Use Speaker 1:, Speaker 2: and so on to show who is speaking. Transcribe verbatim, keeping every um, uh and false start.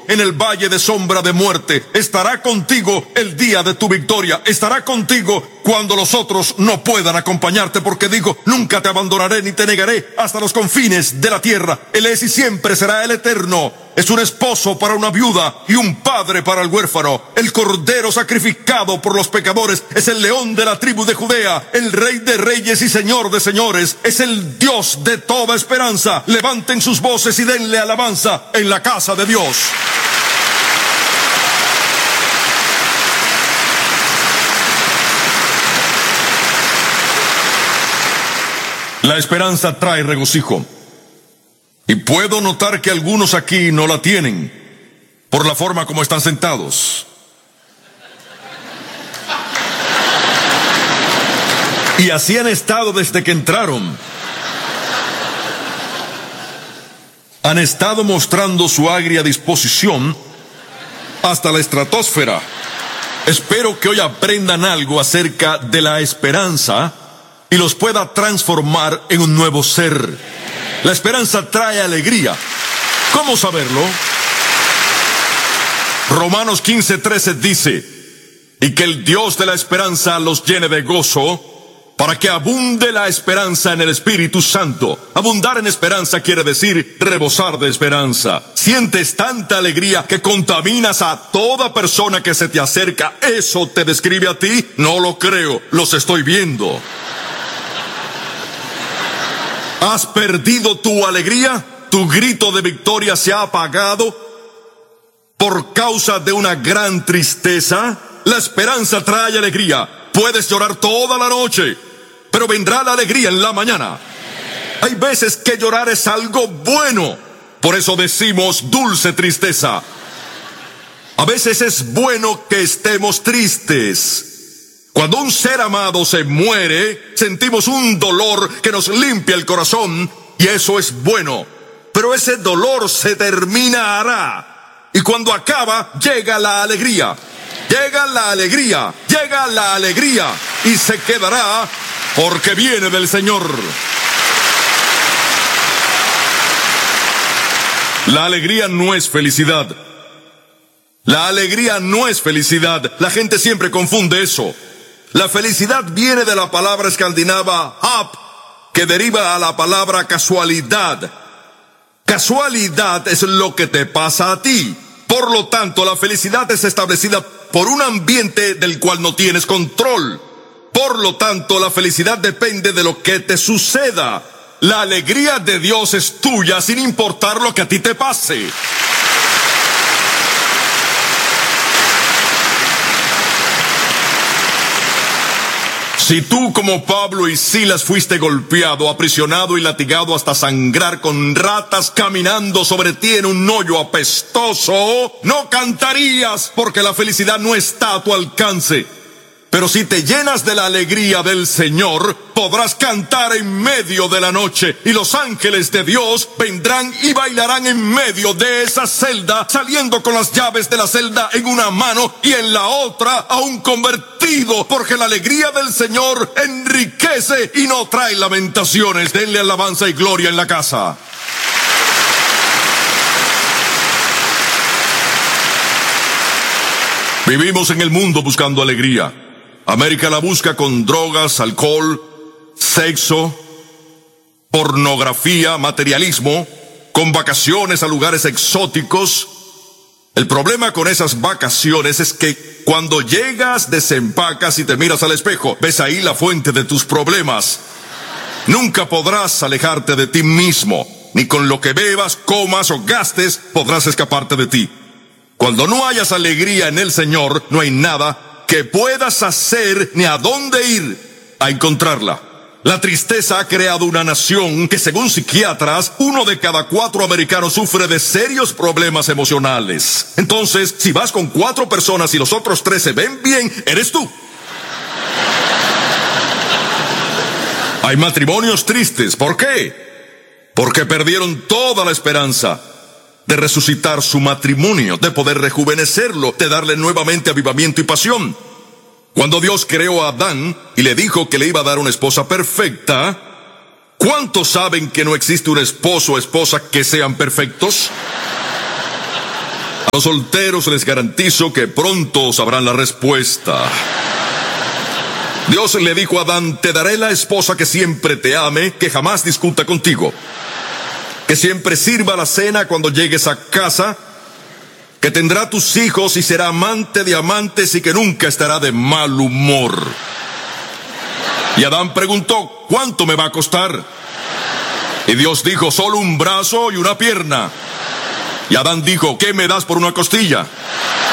Speaker 1: en el valle de sombra de muerte. Estará contigo el día de tu victoria. Estará contigo cuando los otros no puedan acompañarte, porque digo, nunca te abandonaré ni te negaré hasta los confines de la tierra. Él es y siempre será el eterno. Es un esposo para una viuda y un padre para el huérfano. El cordero sacrificado por los pecadores. Es el león de la tribu de Judea. El rey de reyes y señor de señores. Es el Dios de toda esperanza. Levanten sus voces y denle alabanza en la casa de Dios. La esperanza trae regocijo. Y puedo notar que algunos aquí no la tienen, por la forma como están sentados. Y así han estado desde que entraron. Han estado mostrando su agria disposición hasta la estratosfera. Espero que hoy aprendan algo acerca de la esperanza y los pueda transformar en un nuevo ser. La esperanza trae alegría. ¿Cómo saberlo? Romanos quince trece dice, y que el Dios de la esperanza los llene de gozo, para que abunde la esperanza en el Espíritu Santo. Abundar en esperanza quiere decir rebosar de esperanza. Sientes tanta alegría que contaminas a toda persona que se te acerca. ¿Eso te describe a ti? No lo creo, los estoy viendo. ¿Has perdido tu alegría? ¿Tu grito de victoria se ha apagado por causa de una gran tristeza? La esperanza trae alegría. Puedes llorar toda la noche, pero vendrá la alegría en la mañana. Hay veces que llorar es algo bueno. Por eso decimos dulce tristeza. A veces es bueno que estemos tristes. Cuando un ser amado se muere, sentimos un dolor que nos limpia el corazón, y eso es bueno. Pero ese dolor se terminará, y cuando acaba, llega la alegría. Llega la alegría, llega la alegría, y se quedará porque viene del Señor. La alegría no es felicidad. La alegría no es felicidad. La gente siempre confunde eso. La felicidad viene de la palabra escandinava hap, que deriva a la palabra casualidad. Casualidad es lo que te pasa a ti. Por lo tanto, la felicidad es establecida por un ambiente del cual no tienes control. Por lo tanto, la felicidad depende de lo que te suceda. La alegría de Dios es tuya sin importar lo que a ti te pase. Si tú, como Pablo y Silas, fuiste golpeado, aprisionado y latigado hasta sangrar, con ratas caminando sobre ti en un hoyo apestoso, no cantarías, porque la felicidad no está a tu alcance. Pero si te llenas de la alegría del Señor, podrás cantar en medio de la noche, y los ángeles de Dios vendrán y bailarán en medio de esa celda, saliendo con las llaves de la celda en una mano y en la otra a un convertido, porque la alegría del Señor enriquece y no trae lamentaciones. Denle alabanza y gloria en la casa. Vivimos en el mundo buscando alegría. América la busca con drogas, alcohol, sexo, pornografía, materialismo, con vacaciones a lugares exóticos. El problema con esas vacaciones es que cuando llegas, desempacas y te miras al espejo, ves ahí la fuente de tus problemas. Nunca podrás alejarte de ti mismo, ni con lo que bebas, comas o gastes podrás escaparte de ti. Cuando no hayas alegría en el Señor, no hay nada que puedas hacer ni a dónde ir a encontrarla. La tristeza ha creado una nación que, según psiquiatras, uno de cada cuatro americanos sufre de serios problemas emocionales. Entonces, si vas con cuatro personas y los otros tres se ven bien, eres tú. Hay matrimonios tristes. ¿Por qué? Porque perdieron toda la esperanza de resucitar su matrimonio, de poder rejuvenecerlo, de darle nuevamente avivamiento y pasión. Cuando Dios creó a Adán y le dijo que le iba a dar una esposa perfecta, ¿cuántos saben que no existe un esposo o esposa que sean perfectos? A los solteros les garantizo que pronto sabrán la respuesta. Dios le dijo a Adán: te daré la esposa que siempre te ame, que jamás discuta contigo, que siempre sirva la cena cuando llegues a casa, que tendrá tus hijos y será amante de amantes y que nunca estará de mal humor. Y Adán preguntó: ¿cuánto me va a costar? Y Dios dijo: solo un brazo y una pierna. Y Adán dijo: ¿qué me das por una costilla?